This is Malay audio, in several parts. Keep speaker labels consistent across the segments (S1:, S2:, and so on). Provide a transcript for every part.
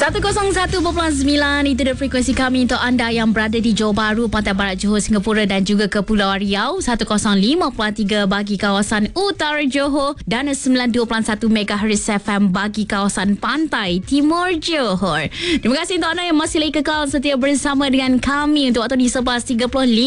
S1: 101.9 itu adalah frekuensi kami untuk anda yang berada di Johor Bahru, Pantai Barat Johor, Singapura dan juga Kepulauan Riau. 105.3 bagi kawasan Utara Johor dan 92.1 MHz FM bagi kawasan Pantai Timur Johor. Terima kasih untuk anda yang masih lagi kekal setia bersama dengan kami untuk waktu di 11.35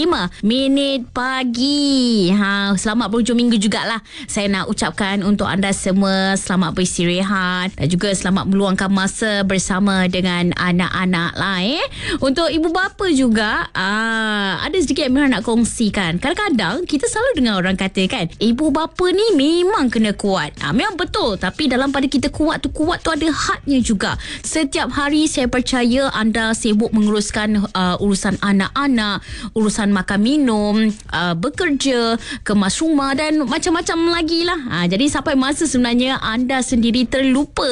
S1: minit pagi. Selamat berhujung minggu jugalah. Saya nak ucapkan untuk anda semua selamat beristirahat dan juga selamat meluangkan masa bersama dengan anak-anak lah. Untuk ibu bapa juga, ada sedikit yang nak kongsikan. Kadang-kadang kita selalu dengar orang kata kan, ibu bapa ni memang kena kuat. Memang betul, tapi dalam pada kita kuat tu ada hadnya juga. Setiap hari saya percaya anda sibuk menguruskan urusan anak-anak, urusan makan minum, bekerja, kemas rumah dan macam-macam lagi lah. Jadi sampai masa sebenarnya anda sendiri terlupa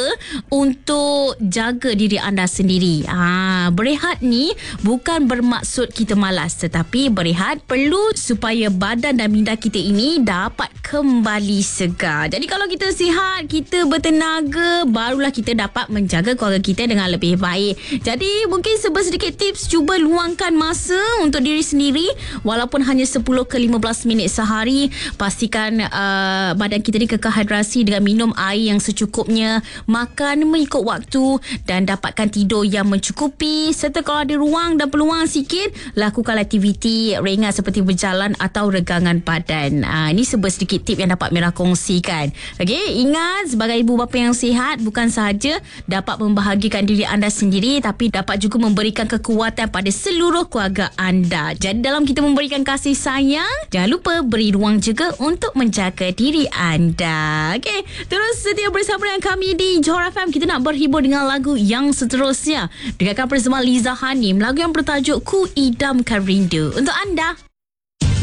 S1: untuk jaga diri anda sendiri. Berehat ni bukan bermaksud kita malas, tetapi berehat perlu supaya badan dan minda kita ini dapat kembali segar. Jadi kalau kita sihat, kita bertenaga, barulah kita dapat menjaga keluarga kita dengan lebih baik. Jadi mungkin sedikit tips, cuba luangkan masa untuk diri sendiri walaupun hanya 10 ke 15 minit sehari. Pastikan badan kita ni kekal hidrasi dengan minum air yang secukupnya, makan mengikut waktu dan dapatkan tidur yang mencukupi, serta kalau ada ruang dan peluang sikit, lakukan aktiviti ringan seperti berjalan atau regangan badan. Ini sedikit tip yang dapat Mira kongsikan. Okey, ingat sebagai ibu bapa yang sihat bukan sahaja dapat membahagiakan diri anda sendiri, tapi dapat juga memberikan kekuatan pada seluruh keluarga anda. Jadi dalam kita memberikan kasih sayang, jangan lupa beri ruang juga untuk menjaga diri anda. Okey, terus setia bersama dengan kami di Johor FM. Kita nak berhibur dengan lagu yang seterusnya. Dengarkan bersama Liza Hanim, lagu yang bertajuk Ku Idamkan Rindu untuk anda.